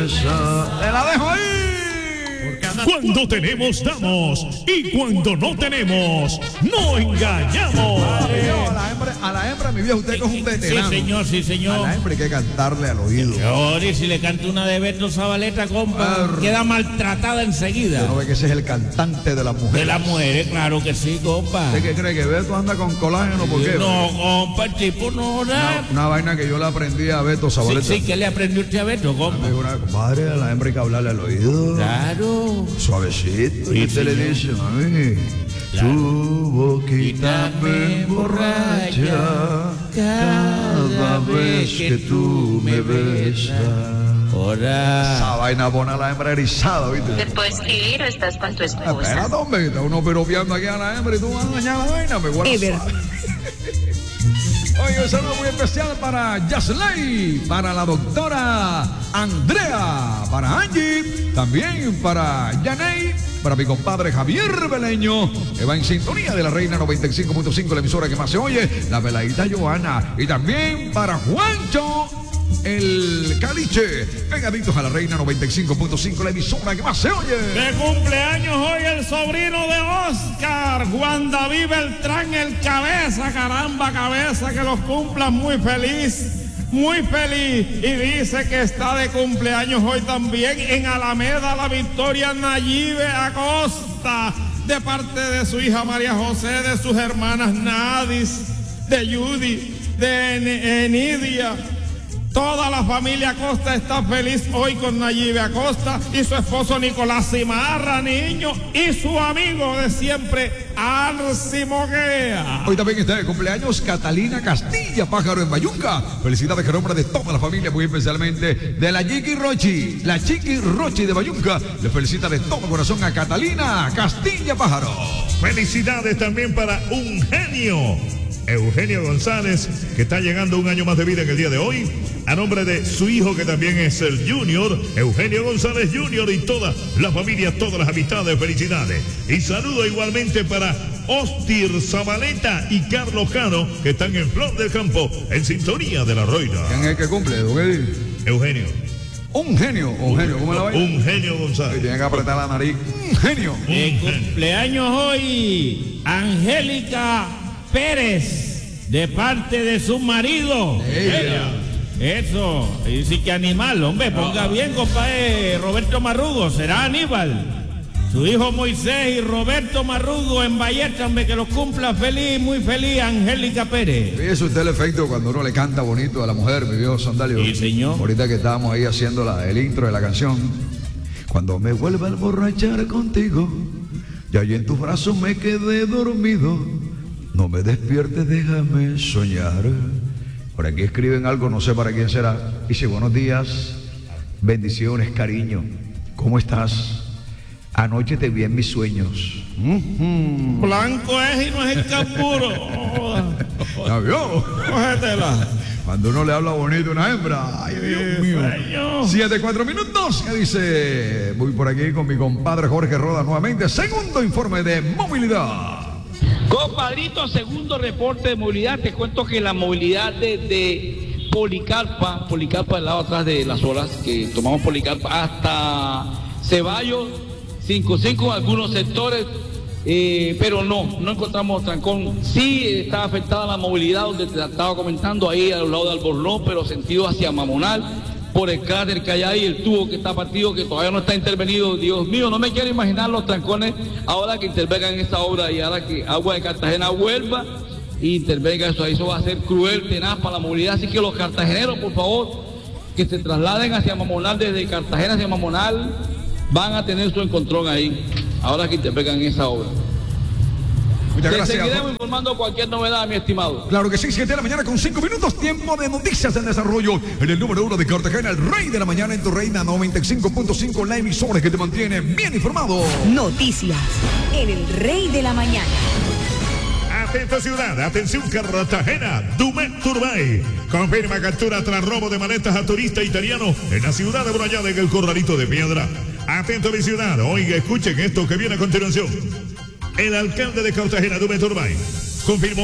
besa. Te la dejo ahí. Cuando tenemos, damos. Y cuando no tenemos, no engañamos. A la hembra, mi viejo, usted que es un veterano. Sí, señor, sí, señor. A la hembra hay que cantarle al oído. Señor, y si le canta una de Beto Zabaleta, compa, queda maltratada enseguida. ¿No ve que ese es el cantante de las mujeres? De las mujeres, claro que sí, compa. ¿Usted qué cree? ¿Que Beto anda con colágeno? ¿Por qué? No, compa, el tipo no da. Una vaina que yo le aprendí a Beto Zabaleta. Sí, ¿qué le aprendió usted a Beto, compa? Me dijo una compadre, a la hembra hay que hablarle al oído. Claro. Suavecito. ¿Y usted le dice, mami? Claro. Tu boquita me emborracha cada vez que tú me besas. Hola. Esa vaina pone a la hembra erizada, ¿viste? ¿Te puedo escribir o estás con tu esposa? Espérate, hombre, está uno piropeando aquí a la hembra y tú vas a dañar la vaina, me guardas. Oye, un saludo muy especial para Yasley, para la doctora Andrea, para Angie, también para Yaney, para mi compadre Javier Beleño, que va en sintonía de la Reina 95.5, la emisora que más se oye, la veladita Joana, y también para Juancho, el Caliche, pegaditos a la Reina 95.5, la emisora que más se oye. De cumpleaños hoy el sobrino de Oscar, Juan David Beltrán, el Cabeza, caramba, Cabeza, que los cumplan muy feliz. Muy feliz, y dice que está de cumpleaños hoy también en Alameda La Victoria Nayibe Acosta, de parte de su hija María José, de sus hermanas Nadis, de Judy, de Enidia. Toda la familia Acosta está feliz hoy con Nayibe Acosta y su esposo Nicolás Cimarra, niño, y su amigo de siempre, Arci Moguea. Hoy también está de cumpleaños Catalina Castilla Pájaro en Bayunca. Felicidades que nombre de toda la familia, muy especialmente de la Chiqui Rochi. La Chiqui Rochi de Bayunca le felicita de todo corazón a Catalina Castilla Pájaro. Felicidades también para un genio, Eugenio González, que está llegando un año más de vida en el día de hoy, a nombre de su hijo, que también es el Junior, Eugenio González Junior, y toda la familia, todas las amistades, felicidades. Y saludo igualmente para Ostir Zabaleta y Carlos Cano, que están en Flor del Campo, en sintonía de la Reina. ¿Quién es el que cumple? Eugenio. Un genio, ¿cómo la vaina? Un genio González. Tiene que apretar la nariz. Un genio. De cumpleaños hoy, Angélica Pérez, de parte de su marido. Ella. Eso, y sí que animal, hombre, ponga bien, compadre Roberto Marrugo, será Aníbal. Su hijo Moisés y Roberto Marrugo en Valletta, hombre, que los cumpla feliz, muy feliz, Angélica Pérez. Fíjese usted el efecto cuando uno le canta bonito a la mujer, mi viejo Sandalio. Sí, señor. Ahorita que estábamos ahí haciendo el intro de la canción. Cuando me vuelva a emborrachar contigo, ya yo en tus brazos me quedé dormido. No me despiertes, déjame soñar. Por aquí escriben algo, no sé para quién será. Dice, buenos días, bendiciones, cariño. ¿Cómo estás? Anoche te vi en mis sueños. Blanco es y no es el camburo. ¿Ya vio? Cógetela. Cuando uno le habla bonito a una hembra. Ay, Dios mío. 7:04 minutos. ¿Qué dice? Voy por aquí con mi compadre Jorge Roda nuevamente. Segundo informe de movilidad. Compadrito, segundo reporte de movilidad. Te cuento que la movilidad de Policarpa del lado atrás de las olas, que tomamos Policarpa hasta Ceballos, 5-5 en algunos sectores, pero no encontramos trancón. Sí está afectada la movilidad, donde te estaba comentando, ahí al lado de Albornoz, pero sentido hacia Mamonal, por el cráter que hay ahí, el tubo que está partido, que todavía no está intervenido. Dios mío, no me quiero imaginar los trancones ahora que intervengan en esta obra y ahora que Agua de Cartagena vuelva e intervenga eso va a ser cruel, tenaz para la movilidad. Así que los cartageneros, por favor, que se trasladen hacia Mamonal, desde Cartagena hacia Mamonal, van a tener su encontrón ahí, ahora que intervengan en esa obra. Muchas Te gracias. seguiremos informando cualquier novedad, mi estimado. Claro que sí, 7 de la mañana con 5 minutos, tiempo de noticias en desarrollo. En el número 1 de Cartagena, el rey de la mañana en tu Reina 95.5, la emisora que te mantiene bien informado. Noticias en el rey de la mañana. Atento ciudad, atención Cartagena, Dumet Turbay confirma captura tras robo de maletas a turista italiano en la ciudad de Brayada, en el Corralito de Piedra. Atento mi ciudad, oiga, escuchen esto que viene a continuación. El alcalde de Cartagena, Dumet Turbay, confirmó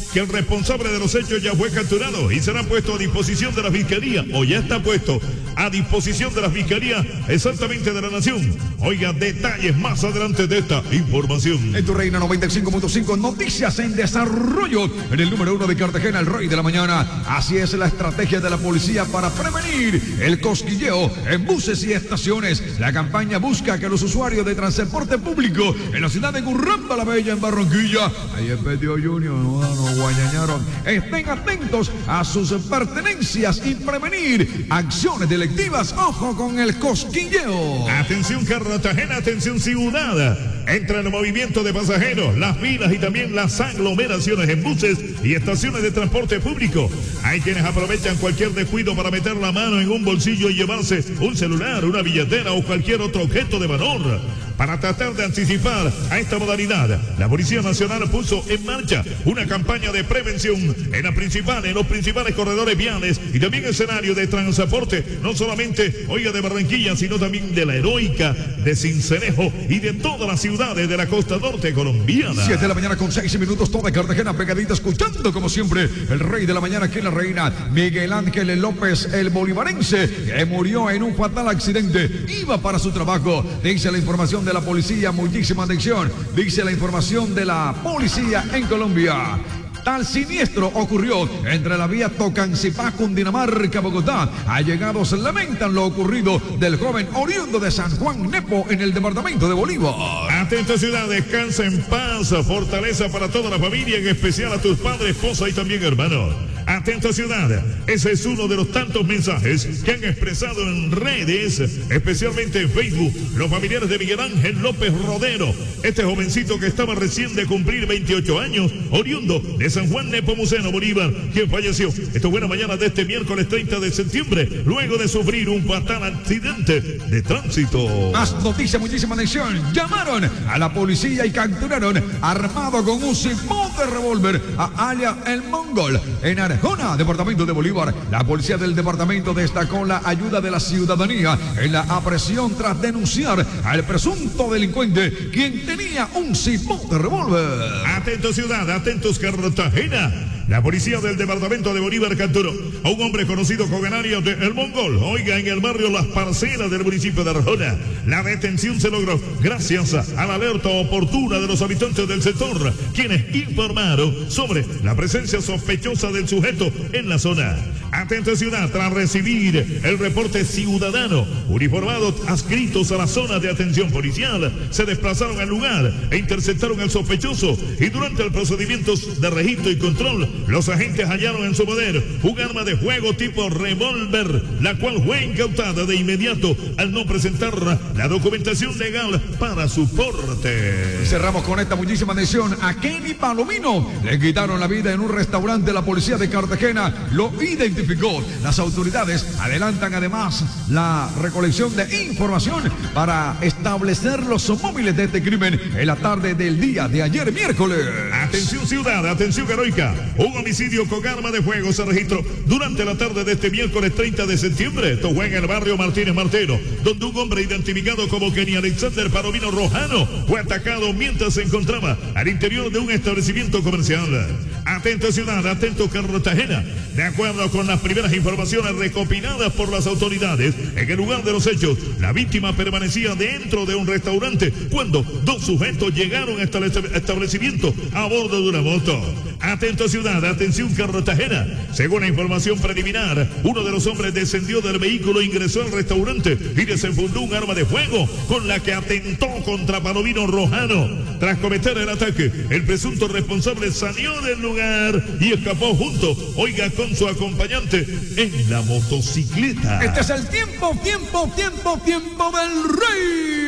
que el responsable de los hechos ya fue capturado y será puesto a disposición de la Fiscalía, o ya está puesto a disposición de la Fiscalía exactamente de la Nación. Oiga, detalles más adelante de esta información. En tu Reina 95.5, noticias en desarrollo. En el número 1 de Cartagena, el Rey de la Mañana. Así es la estrategia de la policía para prevenir el cosquilleo en buses y estaciones. La campaña busca que los usuarios de transporte público en la ciudad de Curramba la Bella, en Barranquilla, ahí en Petio Junior, nos guañañaron, estén atentos a sus pertenencias y prevenir acciones delictivas. Ojo con el cosquilleo. Atención Cartagena, atención ciudad. Entra en el movimiento de pasajeros, las filas y también las aglomeraciones en buses y estaciones de transporte público. Hay quienes aprovechan cualquier descuido para meter la mano en un bolsillo y llevarse un celular, una billetera o cualquier otro objeto de valor. Para tratar de anticipar a esta modalidad, la Policía Nacional puso en marcha una campaña de prevención en los principales corredores viales y también escenarios de transporte, no solamente, oiga, de Barranquilla, sino también de la Heroica, de Cincelejo y de todas las ciudades de la costa norte colombiana. 7 de la mañana con 6 minutos, toda Cartagena pegadita, escuchando como siempre el Rey de la Mañana, aquí en la Reina. Miguel Ángel López, el bolivarense, que murió en un fatal accidente, iba para su trabajo. Dice la información de la policía, muchísima atención, dice la información de la policía en Colombia. Tal siniestro ocurrió entre la vía Tocancipá, Cundinamarca, Bogotá. Allegados lamentan lo ocurrido del joven oriundo de San Juan Nepo en el departamento de Bolívar. Atenta ciudad, descansa en paz, fortaleza para toda la familia, en especial a tus padres, esposa y también hermanos. Atenta ciudad, ese es uno de los tantos mensajes que han expresado en redes, especialmente en Facebook, los familiares de Miguel Ángel López Rodero, este jovencito que estaba recién de cumplir 28 años, oriundo de San Juan Nepomuceno, Bolívar, quien falleció esta buena mañana de este miércoles 30 de septiembre, luego de sufrir un fatal accidente de tránsito. Más noticias, muchísima atención. Llamaron a la policía y capturaron armado con un cipote revólver a alias El Mongol en Arjona, departamento de Bolívar. La policía del departamento destacó la ayuda de la ciudadanía en la aprehensión tras denunciar al presunto delincuente, quien tenía un cipote revólver. Atentos ciudad, atentos Cartagena. La policía del departamento de Bolívar capturó a un hombre conocido con el alias de El Mongol, oiga, en el barrio Las Parcelas del municipio de Arjona. La detención se logró gracias a la alerta oportuna de los habitantes del sector, quienes informaron sobre la presencia sospechosa del sujeto en la zona. Atenta ciudad, tras recibir el reporte ciudadano, uniformados adscritos a la zona de atención policial se desplazaron al lugar e interceptaron al sospechoso, y durante el procedimiento de registro y control, los agentes hallaron en su poder un arma de fuego tipo revólver, la cual fue incautada de inmediato al no presentar la documentación legal para su porte. Cerramos con esta muchísima atención. A Kenny Palomino le quitaron la vida en un restaurante. La policía de Cartagena lo identificó. Las autoridades adelantan además la recolección de información para establecer los móviles de este crimen en la tarde del día de ayer miércoles. Atención ciudad, atención Heroica. Un homicidio con arma de fuego se registró durante la tarde de este miércoles 30 de septiembre. Esto fue en el barrio Martínez Martero, donde un hombre identificado como Kenny Alexander Palomino Rojano fue atacado mientras se encontraba al interior de un establecimiento comercial. Atento ciudad, atento Cartagena. De acuerdo con las primeras informaciones recopiladas por las autoridades, en el lugar de los hechos, la víctima permanecía dentro de un restaurante cuando dos sujetos llegaron a este establecimiento a bordo de una moto. Atento ciudad, atención Cartagena. Según la información preliminar, uno de los hombres descendió del vehículo, ingresó al restaurante y desenfundó un arma de fuego con la que atentó contra Palomino Rojano. Tras cometer el ataque, el presunto responsable salió del lugar y escapó junto, oiga, con su acompañante en la motocicleta. Este es el tiempo del Rey.